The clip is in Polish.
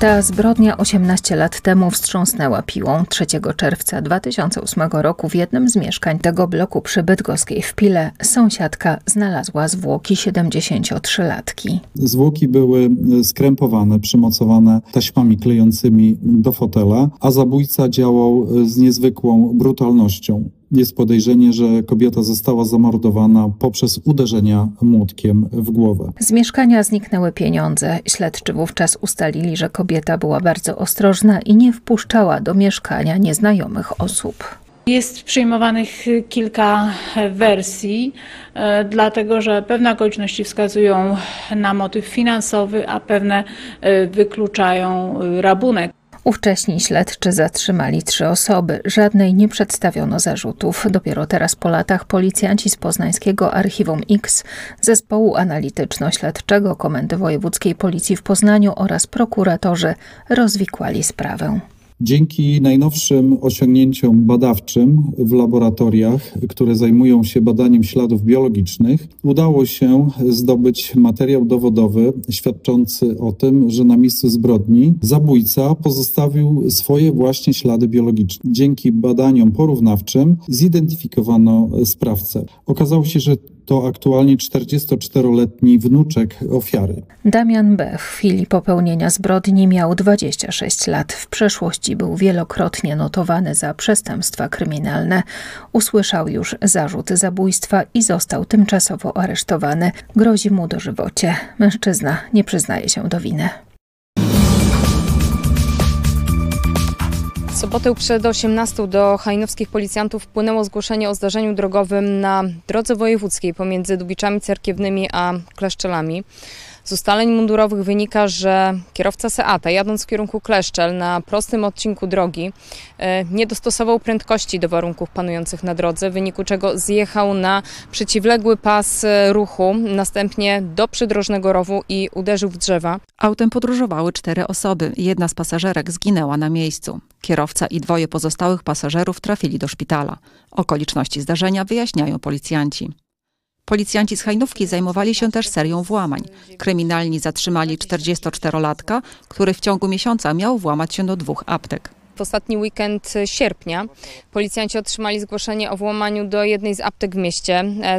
Ta zbrodnia 18 lat temu wstrząsnęła Piłą. 3 czerwca 2008 roku w jednym z mieszkań tego bloku przy Bydgoskiej w Pile sąsiadka znalazła zwłoki 73-latki. Zwłoki były skrępowane, przymocowane taśmami klejącymi do fotela, a zabójca działał z niezwykłą brutalnością. Jest podejrzenie, że kobieta została zamordowana poprzez uderzenia młotkiem w głowę. Z mieszkania zniknęły pieniądze. Śledczy wówczas ustalili, że kobieta była bardzo ostrożna i nie wpuszczała do mieszkania nieznajomych osób. Jest przyjmowanych kilka wersji, dlatego że pewne okoliczności wskazują na motyw finansowy, a pewne wykluczają rabunek. Ówcześni śledczy zatrzymali 3 osoby. Żadnej nie przedstawiono zarzutów. Dopiero teraz po latach policjanci z poznańskiego Archiwum X, Zespołu Analityczno-Śledczego Komendy Wojewódzkiej Policji w Poznaniu oraz prokuratorzy rozwikłali sprawę. Dzięki najnowszym osiągnięciom badawczym w laboratoriach, które zajmują się badaniem śladów biologicznych, udało się zdobyć materiał dowodowy świadczący o tym, że na miejscu zbrodni zabójca pozostawił swoje właśnie ślady biologiczne. Dzięki badaniom porównawczym zidentyfikowano sprawcę. Okazało się, że to aktualnie 44-letni wnuczek ofiary. Damian B. w chwili popełnienia zbrodni miał 26 lat. W przeszłości był wielokrotnie notowany za przestępstwa kryminalne. Usłyszał już zarzut zabójstwa i został tymczasowo aresztowany. Grozi mu dożywocie. Mężczyzna nie przyznaje się do winy. W sobotę przed 18 do hajnowskich policjantów wpłynęło zgłoszenie o zdarzeniu drogowym na drodze wojewódzkiej pomiędzy Dubiczami Cerkiewnymi a Kleszczelami. Z ustaleń mundurowych wynika, że kierowca Seata, jadąc w kierunku Kleszczel na prostym odcinku drogi, nie dostosował prędkości do warunków panujących na drodze, w wyniku czego zjechał na przeciwległy pas ruchu, następnie do przydrożnego rowu i uderzył w drzewa. Autem podróżowały 4 osoby. Jedna z pasażerek zginęła na miejscu. Kierowca i 2 pozostałych pasażerów trafili do szpitala. Okoliczności zdarzenia wyjaśniają policjanci. Policjanci z Hajnówki zajmowali się też serią włamań. Kryminalni zatrzymali 44-latka, który w ciągu miesiąca miał włamać się do 2 aptek. W ostatni weekend sierpnia policjanci otrzymali zgłoszenie o włamaniu do jednej z aptek w mieście.